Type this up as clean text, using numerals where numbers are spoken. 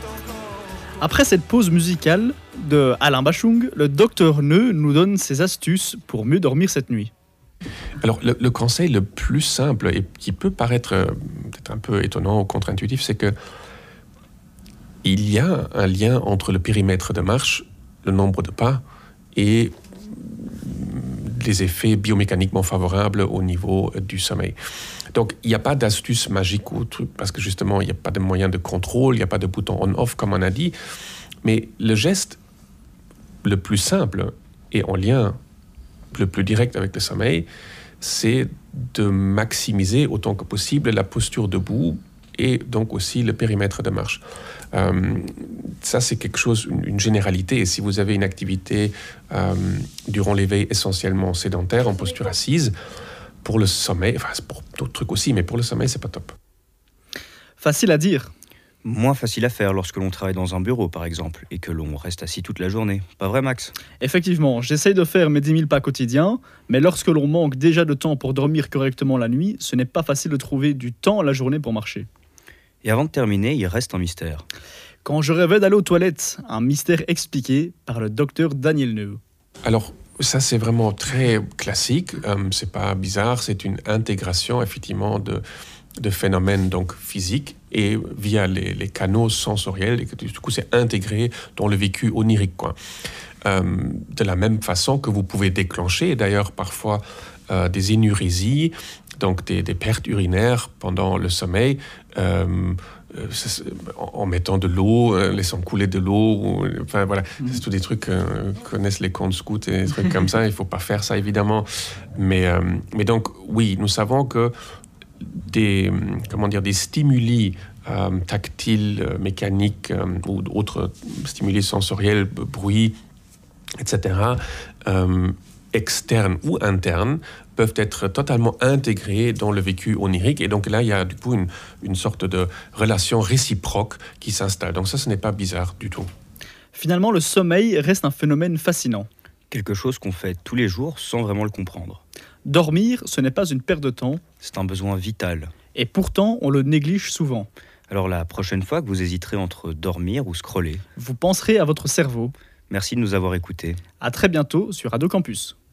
Après cette pause musicale de Alain Bachung, le docteur Neu nous donne ses astuces pour mieux dormir cette nuit. Alors, le conseil le plus simple et qui peut paraître peut-être un peu étonnant ou contre-intuitif, c'est que il y a un lien entre le périmètre de marche, le nombre de pas et les effets biomécaniquement favorables au niveau du sommeil. Donc, il n'y a pas d'astuce magique ou truc, parce que justement, il n'y a pas de moyen de contrôle, il n'y a pas de bouton on-off, comme on a dit. Mais le geste le plus simple et en lien le plus direct avec le sommeil, c'est de maximiser autant que possible la posture debout et donc aussi le périmètre de marche. Ça, c'est quelque chose, une généralité. Et si vous avez une activité durant l'éveil essentiellement sédentaire, en posture assise, pour le sommeil, enfin pour d'autres trucs aussi, mais pour le sommeil, c'est pas top. Facile à dire. Moins facile à faire lorsque l'on travaille dans un bureau, par exemple, et que l'on reste assis toute la journée. Pas vrai, Max ? Effectivement, j'essaye de faire mes 10 000 pas quotidiens, mais lorsque l'on manque déjà de temps pour dormir correctement la nuit, ce n'est pas facile de trouver du temps la journée pour marcher. Et avant de terminer, il reste un mystère. Quand je rêvais d'aller aux toilettes, un mystère expliqué par le docteur Daniel Neu. Alors, ça, c'est vraiment très classique. C'est pas bizarre. C'est une intégration, effectivement, de phénomènes donc, physiques et via les canaux sensoriels. Et que, du coup, c'est intégré dans le vécu onirique, quoi. De la même façon que vous pouvez déclencher, et d'ailleurs, parfois, des énurésies, donc des pertes urinaires pendant le sommeil, en mettant de l'eau, laissant couler de l'eau, enfin voilà, c'est tous des trucs que connaissent les camps de scouts et des trucs comme ça. Il faut pas faire ça évidemment, mais donc oui, nous savons que des stimuli tactiles, mécaniques ou d'autres stimuli sensoriels, bruit, etc. Externes ou internes peuvent être totalement intégrés dans le vécu onirique. Et donc là, il y a du coup une sorte de relation réciproque qui s'installe. Donc ça, ce n'est pas bizarre du tout. Finalement, le sommeil reste un phénomène fascinant. Quelque chose qu'on fait tous les jours sans vraiment le comprendre. Dormir, ce n'est pas une perte de temps. C'est un besoin vital. Et pourtant, on le néglige souvent. Alors la prochaine fois que vous hésiterez entre dormir ou scroller, vous penserez à votre cerveau. Merci de nous avoir écoutés. À très bientôt sur Radio Campus.